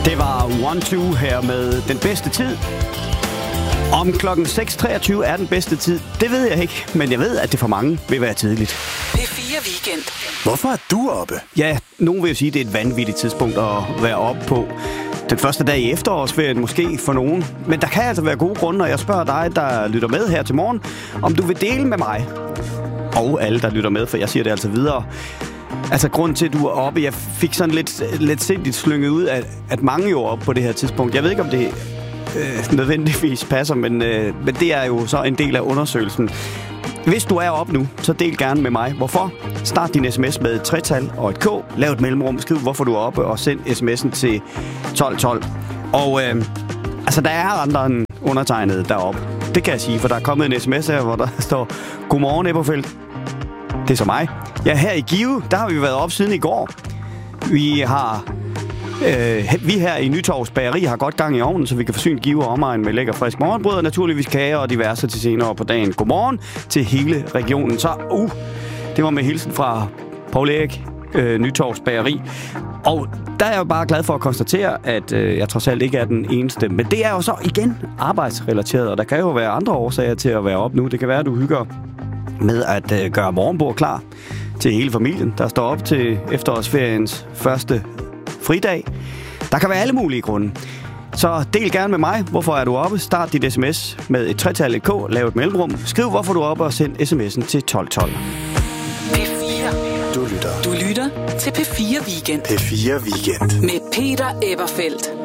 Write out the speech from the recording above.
Det var 1-2 her med den bedste tid. Om klokken 6.23 er den bedste tid. Det ved jeg ikke, men jeg ved, at det for mange vil være tidligt. P4 Weekend. Hvorfor er du oppe? Ja, nogen vil jo sige, at det er et vanvittigt tidspunkt at være oppe på. Den første dag i efterårsferien måske for nogen. Men der kan altså være gode grunde, og jeg spørger dig, der lytter med her til morgen, om du vil dele med mig, og alle, der lytter med, for jeg siger det altså videre. Altså, grunden til, at du er oppe, jeg fik sådan lidt sindigt slynget ud, at mange jo er oppe på det her tidspunkt. Jeg ved ikke, om det nødvendigvis passer, men det er jo så en del af undersøgelsen. Hvis du er oppe nu, så del gerne med mig. Hvorfor? Start din sms med et 3-tal og et K. Lav et mellemrum. Skriv, hvorfor du er oppe, og send sms'en til 1212. Og altså, der er andre end undertegnede deroppe. Det kan jeg sige, for der er kommet en sms her, hvor der står: Godmorgen, Eberfeldt. Det er så mig. Ja, her i Give, der har vi været op siden i går. Vi her i Nytorvs Bageri har godt gang i ovnen, så vi kan forsyne Give og omegn med lækker frisk morgenbrød, og naturligvis kager og diverse til senere på dagen. Godmorgen til hele regionen. Så det var med hilsen fra Poul Erik, Nytorvs Bageri. Og der er jeg jo bare glad for at konstatere, at jeg trods alt ikke er den eneste. Men det er jo så igen arbejdsrelateret, og der kan jo være andre årsager til at være op nu. Det kan være, at du hygger med at gøre morgenbord klar til hele familien, der står op til efterårsferiens første fridag. Der kan være alle mulige grunde. Så del gerne med mig, hvorfor er du oppe. Start dit sms med et 3-tal, et K, lav et mellemrum. Skriv, hvorfor du er oppe, og send sms'en til 1212. P4. Du lytter Du lytter til P4 Weekend. P4 Weekend Med Peter Eberfeldt.